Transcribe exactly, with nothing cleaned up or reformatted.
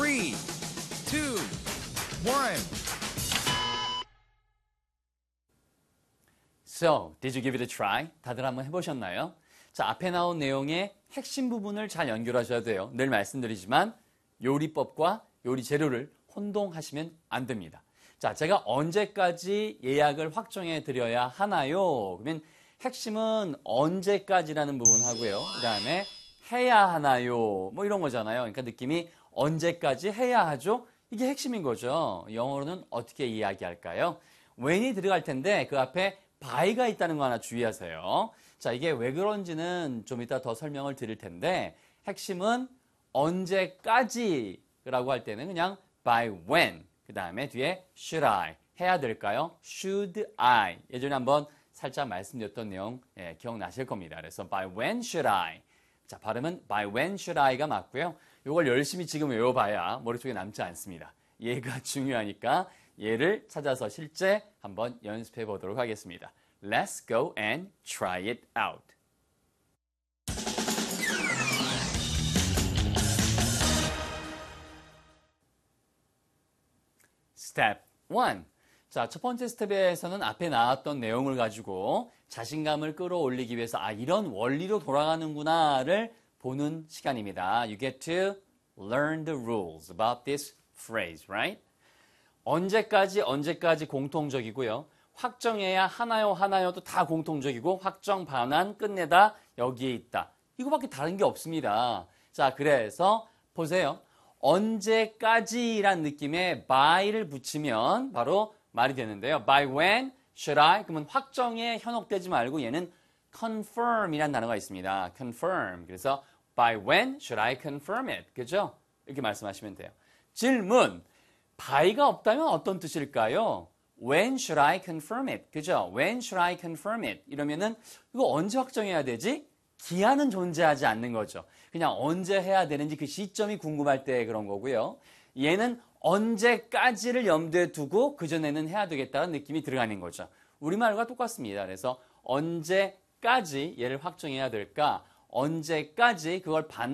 three, two, one. So, did you give it a try? 다들 한번 해보셨나요? 자, 앞에 나온 내용의 핵심 부분을 잘 연결하셔야 돼요. 늘 말씀드리지만 요리법과 요리 재료를 혼동하시면 안 됩니다. 자, 제가 언제까지 예약을 확정해 드려야 하나요? 그러면 핵심은 언제까지라는 부분 하고요. 그 다음에 해야 하나요? 뭐 이런 거잖아요. 그러니까 느낌이 언제까지 해야 하죠? 이게 핵심인 거죠. 영어로는 어떻게 이야기할까요? when이 들어갈 텐데 그 앞에 by가 있다는 거 하나 주의하세요. 자, 이게 왜 그런지는 좀 이따 더 설명을 드릴 텐데 핵심은 언제까지라고 할 때는 그냥 by when 그 다음에 뒤에 should I 해야 될까요? should I 예전에 한번 살짝 말씀드렸던 내용 예, 기억나실 겁니다. 그래서 by when should I 자, 발음은 by when should I가 맞고요. 이걸 열심히 지금 외워봐야 머릿속에 남지 않습니다. 얘가 중요하니까 얘를 찾아서 실제 한번 연습해 보도록 하겠습니다. Let's go and try it out. Step one. 자, 첫 번째 스텝에서는 앞에 나왔던 내용을 가지고 자신감을 끌어올리기 위해서 아, 이런 원리로 돌아가는구나를 보는 시간입니다. You get to learn the rules about this phrase, right? 언제까지 언제까지 공통적이고요. 확정해야 하나요 하나요도 다 공통적이고 확정 반환 끝내다 여기에 있다. 이거밖에 다른 게 없습니다. 자, 그래서 보세요. 언제까지란 느낌의 by를 붙이면 바로 말이 되는데요. By when should I? 그러면 확정에 현혹되지 말고 얘는 confirm이라는 단어가 있습니다. confirm. 그래서 by when should I confirm it? 그죠? 이렇게 말씀하시면 돼요. 질문. by가 없다면 어떤 뜻일까요? When should I confirm it? 그죠? When should I confirm it? 이러면은 이거 언제 확정해야 되지? 기한은 존재하지 않는 거죠. 그냥 언제 해야 되는지 그 시점이 궁금할 때 그런 거고요. 얘는 언제까지를 염두에 두고 그전에는 해야 되겠다는 느낌이 들어가는 거죠. 우리말과 똑같습니다. 그래서 언제까지 얘를 확정해야 될까? 언제까지 그걸 반